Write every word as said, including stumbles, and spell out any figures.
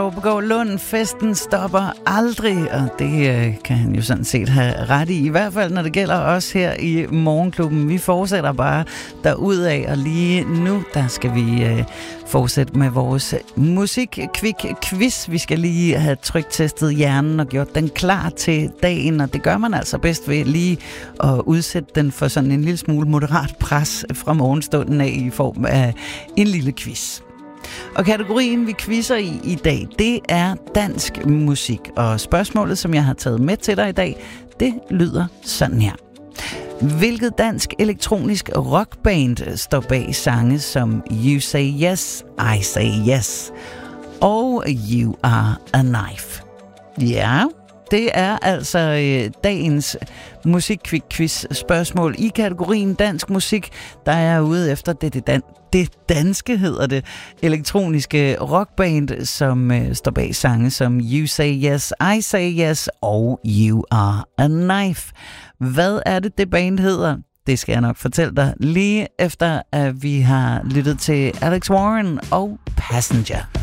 Overgå Lund, festen stopper aldrig, og det øh, kan han jo sådan set have ret i. I hvert fald, når det gælder os her i Morgenklubben. Vi fortsætter bare derudad, og lige nu, der skal vi øh, fortsætte med vores musik-kvik-quiz. Vi skal lige have tryktestet hjernen og gjort den klar til dagen, og det gør man altså bedst ved lige at udsætte den for sådan en lille smule moderat pres fra morgenstunden af i form af en lille quiz. Og kategorien, vi quizzer i i dag, det er dansk musik. Og spørgsmålet, som jeg har taget med til dig i dag, det lyder sådan her. Hvilket dansk elektronisk rockband står bag sange som You Say Yes, I Say Yes og You Are a Knife? Ja, det er altså øh, dagens musik-quiz spørgsmål i kategorien dansk musik, der er ude efter det, det, dan- det danske, hedder det, elektroniske rockband, som øh, står bag sange som You Say Yes, I Say Yes og You Are a Knife. Hvad er det, det band hedder? Det skal jeg nok fortælle dig lige efter, at vi har lyttet til Alex Warren og Passenger.